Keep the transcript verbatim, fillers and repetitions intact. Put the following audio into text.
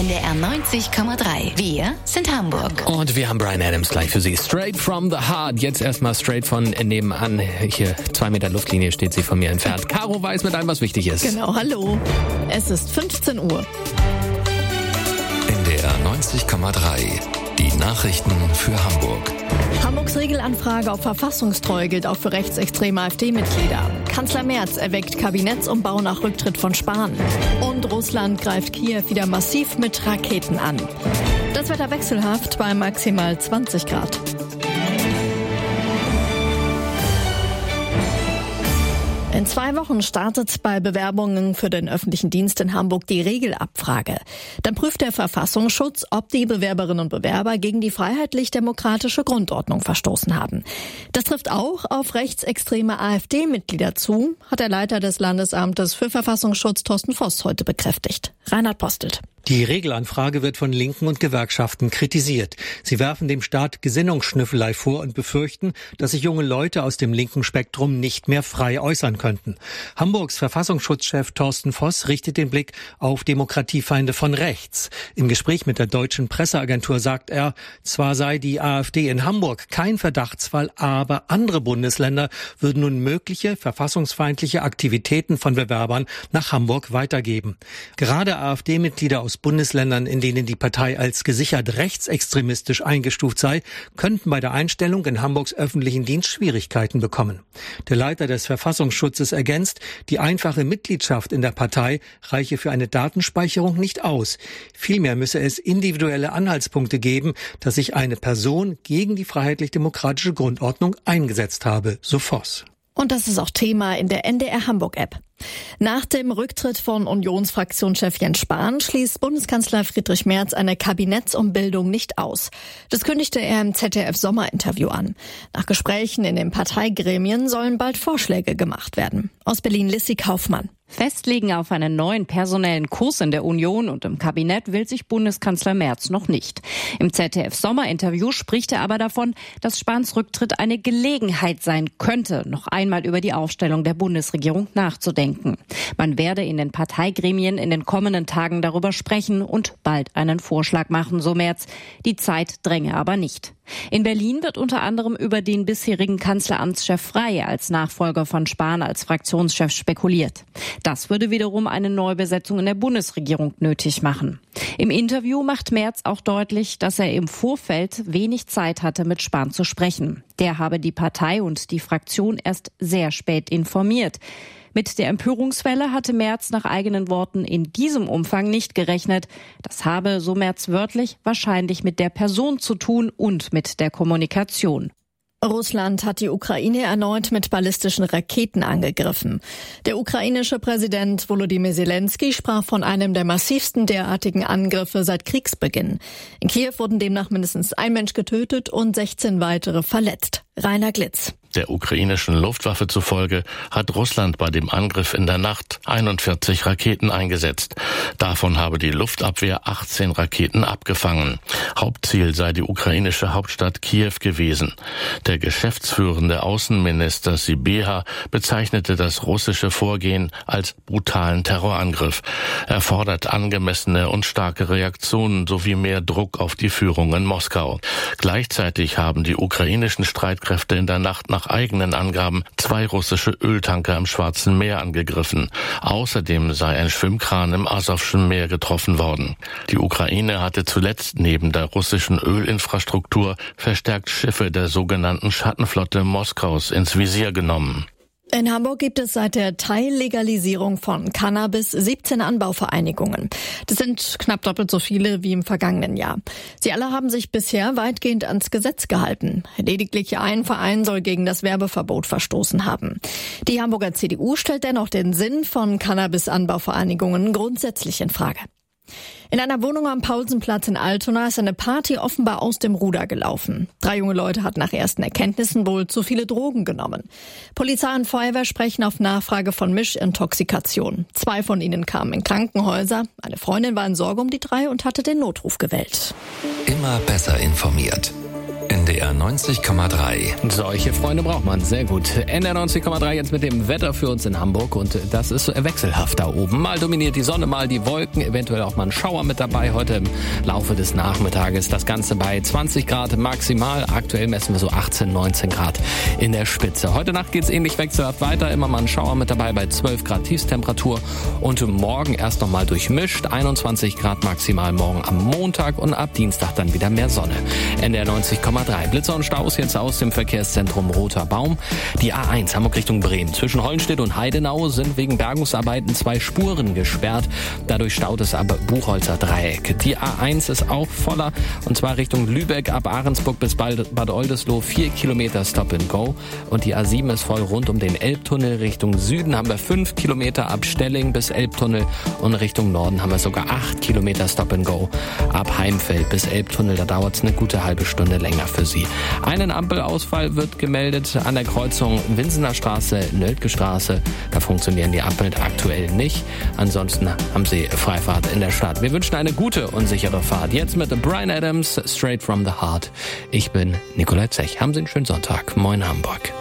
N D R neunzig Komma drei. Wir sind Hamburg. Und wir haben Bryan Adams gleich für Sie. Straight from the heart. Jetzt erstmal straight von nebenan. Hier zwei Meter Luftlinie steht sie von mir entfernt. Caro weiß mit allem, was wichtig ist. Genau, hallo. Es ist fünfzehn Uhr. N D R neunzig Komma drei. Die Nachrichten für Hamburg. Hamburgs Regelanfrage auf Verfassungstreue gilt auch für rechtsextreme AfD-Mitglieder. Kanzler Merz erweckt Kabinettsumbau nach Rücktritt von Spahn. Und Russland greift Kiew wieder massiv mit Raketen an. Das Wetter wechselhaft bei maximal zwanzig Grad. In zwei Wochen startet bei Bewerbungen für den öffentlichen Dienst in Hamburg die Regelabfrage. Dann prüft der Verfassungsschutz, ob die Bewerberinnen und Bewerber gegen die freiheitlich-demokratische Grundordnung verstoßen haben. Das trifft auch auf rechtsextreme AfD-Mitglieder zu, hat der Leiter des Landesamtes für Verfassungsschutz Thorsten Voss heute bekräftigt. Reinhard Postelt. Die Regelanfrage wird von Linken und Gewerkschaften kritisiert. Sie werfen dem Staat Gesinnungsschnüffelei vor und befürchten, dass sich junge Leute aus dem linken Spektrum nicht mehr frei äußern könnten. Hamburgs Verfassungsschutzchef Thorsten Voss richtet den Blick auf Demokratiefeinde von rechts. Im Gespräch mit der deutschen Presseagentur sagt er, zwar sei die AfD in Hamburg kein Verdachtsfall, aber andere Bundesländer würden nun mögliche verfassungsfeindliche Aktivitäten von Bewerbern nach Hamburg weitergeben. Gerade AfD-Mitglieder aus Bundesländern, in denen die Partei als gesichert rechtsextremistisch eingestuft sei, könnten bei der Einstellung in Hamburgs öffentlichen Dienst Schwierigkeiten bekommen. Der Leiter des Verfassungsschutzes ergänzt, die einfache Mitgliedschaft in der Partei reiche für eine Datenspeicherung nicht aus. Vielmehr müsse es individuelle Anhaltspunkte geben, dass sich eine Person gegen die freiheitlich-demokratische Grundordnung eingesetzt habe, so Voss. Und das ist auch Thema in der N D R Hamburg-App. Nach dem Rücktritt von Unionsfraktionschef Jens Spahn schließt Bundeskanzler Friedrich Merz eine Kabinettsumbildung nicht aus. Das kündigte er im Z D F-Sommerinterview an. Nach Gesprächen in den Parteigremien sollen bald Vorschläge gemacht werden. Aus Berlin Lissy Kaufmann. Festlegen auf einen neuen personellen Kurs in der Union und im Kabinett will sich Bundeskanzler Merz noch nicht. Im Z D F-Sommerinterview spricht er aber davon, dass Spahns Rücktritt eine Gelegenheit sein könnte, noch einmal über die Aufstellung der Bundesregierung nachzudenken. Man werde in den Parteigremien in den kommenden Tagen darüber sprechen und bald einen Vorschlag machen, so Merz. Die Zeit dränge aber nicht. In Berlin wird unter anderem über den bisherigen Kanzleramtschef Frey als Nachfolger von Spahn als Fraktionschef spekuliert. Das würde wiederum eine Neubesetzung in der Bundesregierung nötig machen. Im Interview macht Merz auch deutlich, dass er im Vorfeld wenig Zeit hatte, mit Spahn zu sprechen. Der habe die Partei und die Fraktion erst sehr spät informiert. Mit der Empörungswelle hatte Merz nach eigenen Worten in diesem Umfang nicht gerechnet. Das habe, so Merz wörtlich, wahrscheinlich mit der Person zu tun und mit der Kommunikation. Russland hat die Ukraine erneut mit ballistischen Raketen angegriffen. Der ukrainische Präsident Volodymyr Zelensky sprach von einem der massivsten derartigen Angriffe seit Kriegsbeginn. In Kiew wurden demnach mindestens ein Mensch getötet und sechzehn weitere verletzt. Rainer Glitz. Der ukrainischen Luftwaffe zufolge hat Russland bei dem Angriff in der Nacht einundvierzig Raketen eingesetzt. Davon habe die Luftabwehr achtzehn Raketen abgefangen. Hauptziel sei die ukrainische Hauptstadt Kiew gewesen. Der geschäftsführende Außenminister Sybiha bezeichnete das russische Vorgehen als brutalen Terrorangriff. Er fordert angemessene und starke Reaktionen sowie mehr Druck auf die Führung in Moskau. Gleichzeitig haben die ukrainischen Streitkräfte in der Nacht nach eigenen Angaben zwei russische Öltanker im Schwarzen Meer angegriffen. Außerdem sei ein Schwimmkran im Asowschen Meer getroffen worden. Die Ukraine hatte zuletzt neben der russischen Ölinfrastruktur verstärkt Schiffe der sogenannten Schattenflotte Moskaus ins Visier genommen. In Hamburg gibt es seit der Teillegalisierung von Cannabis siebzehn Anbauvereinigungen. Das sind knapp doppelt so viele wie im vergangenen Jahr. Sie alle haben sich bisher weitgehend ans Gesetz gehalten. Lediglich ein Verein soll gegen das Werbeverbot verstoßen haben. Die Hamburger C D U stellt dennoch den Sinn von Cannabis-Anbauvereinigungen grundsätzlich in Frage. In einer Wohnung am Paulsenplatz in Altona ist eine Party offenbar aus dem Ruder gelaufen. Drei junge Leute hatten nach ersten Erkenntnissen wohl zu viele Drogen genommen. Polizei und Feuerwehr sprechen auf Nachfrage von Mischintoxikation. Zwei von ihnen kamen in Krankenhäuser. Eine Freundin war in Sorge um die drei und hatte den Notruf gewählt. Immer besser informiert. In D R neunzig Komma drei. Solche Freunde braucht man, sehr gut. N D R neunzig Komma drei jetzt mit dem Wetter für uns in Hamburg und das ist wechselhaft da oben. Mal dominiert die Sonne, mal die Wolken, eventuell auch mal ein Schauer mit dabei. Heute im Laufe des Nachmittages das Ganze bei zwanzig Grad maximal. Aktuell messen wir so achtzehn, neunzehn Grad in der Spitze. Heute Nacht geht's ähnlich wechselhaft weiter, immer mal ein Schauer mit dabei bei zwölf Grad Tiefstemperatur und morgen erst noch mal durchmischt. einundzwanzig Grad maximal morgen am Montag und ab Dienstag dann wieder mehr Sonne. N D R neunzig Komma drei. Blitzer und Staus jetzt aus dem Verkehrszentrum Roter Baum. Die A eins Hamburg Richtung Bremen. Zwischen Hollenstedt und Heidenau sind wegen Bergungsarbeiten zwei Spuren gesperrt. Dadurch staut es ab Buchholzer Dreieck. Die A eins ist auch voller und zwar Richtung Lübeck ab Ahrensburg bis Bad Oldesloe. Vier Kilometer Stop and Go. Und die A sieben ist voll rund um den Elbtunnel. Richtung Süden haben wir fünf Kilometer ab Stelling bis Elbtunnel und Richtung Norden haben wir sogar acht Kilometer Stop and Go. Ab Heimfeld bis Elbtunnel, da dauert es eine gute halbe Stunde länger für Sie. Einen Ampelausfall wird gemeldet an der Kreuzung Winsener Straße, Nöldke Straße. Da funktionieren die Ampeln aktuell nicht. Ansonsten haben Sie Freifahrt in der Stadt. Wir wünschen eine gute und sichere Fahrt. Jetzt mit Bryan Adams, Straight from the Heart. Ich bin Nikolai Zech. Haben Sie einen schönen Sonntag. Moin Hamburg.